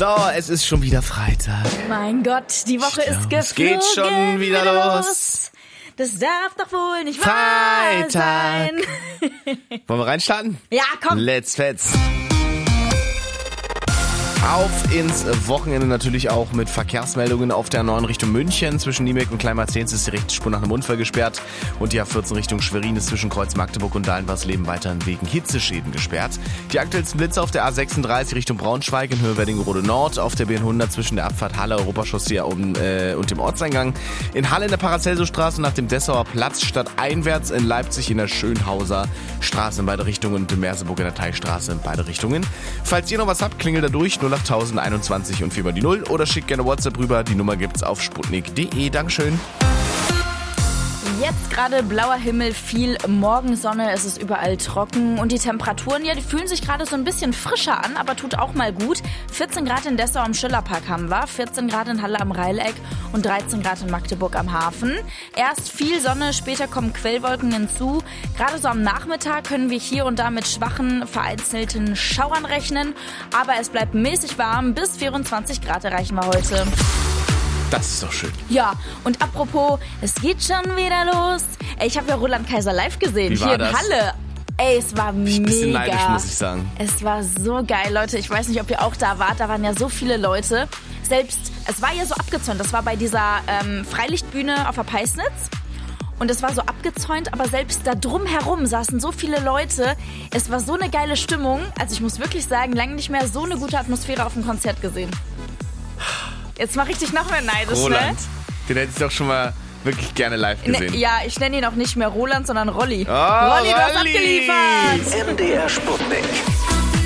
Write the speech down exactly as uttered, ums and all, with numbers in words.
So, es ist schon wieder Freitag. Mein Gott, die Woche ist geflogen. Es geht schon wieder los. Das darf doch wohl nicht wahr sein. Wollen wir reinstarten? Ja, komm. Let's fetz. Auf ins Wochenende natürlich auch mit Verkehrsmeldungen auf der neuen Richtung München. Zwischen Niemek und Kleinmarzens ist die rechte Spur nach einem Unfall gesperrt. Und die A vierzehn Richtung Schwerin ist zwischen Kreuz Magdeburg und Dahlenwarsleben weiterhin wegen Hitzeschäden gesperrt. Die aktuellsten Blitze auf der A sechsunddreißig Richtung Braunschweig in Höhe Weddingerode Nord. Auf der B hundert zwischen der Abfahrt Halle Europachaussee und, äh, und dem Ortseingang. In Halle in der Paracelsusstraße nach dem Dessauer Platz stadteinwärts. In Leipzig in der Schönhauser Straße in beide Richtungen und in Merseburg in der Teichstraße in beide Richtungen. Falls ihr noch was habt, klingelt da durch. null acht tausend einundzwanzig und viermal die null oder schickt gerne WhatsApp rüber. Die Nummer gibt's auf sputnik punkt de. Dankeschön. Jetzt gerade blauer Himmel, viel Morgensonne, es ist überall trocken und die Temperaturen, ja, die fühlen sich gerade so ein bisschen frischer an, aber tut auch mal gut. vierzehn Grad in Dessau am Schillerpark haben wir, vierzehn Grad in Halle am Reileck und dreizehn Grad in Magdeburg am Hafen. Erst viel Sonne, später kommen Quellwolken hinzu. Gerade so am Nachmittag können wir hier und da mit schwachen, vereinzelten Schauern rechnen, aber es bleibt mäßig warm, bis vierundzwanzig Grad erreichen wir heute. Das ist doch schön. Ja, und apropos, es geht schon wieder los. Ey, ich habe ja Roland Kaiser live gesehen, Wie war hier in das? Halle. Ey, es war mega. Ein bisschen neidisch, muss ich sagen. Es war so geil, Leute. Ich weiß nicht, ob ihr auch da wart. Da waren ja so viele Leute. Selbst, es war ja so abgezäunt. Das war bei dieser ähm, Freilichtbühne auf der Peisnitz. Und es war so abgezäunt, aber selbst da drumherum saßen so viele Leute. Es war so eine geile Stimmung. Also ich muss wirklich sagen, lange nicht mehr so eine gute Atmosphäre auf dem Konzert gesehen. Jetzt mache ich dich noch mehr neidisch, Roland, ne? den hätte ich doch schon mal wirklich gerne live gesehen. Ne, ja, ich nenne ihn auch nicht mehr Roland, sondern Rolli. Oh, Rolli, du hast Rolli. abgeliefert! M D R Sputnik.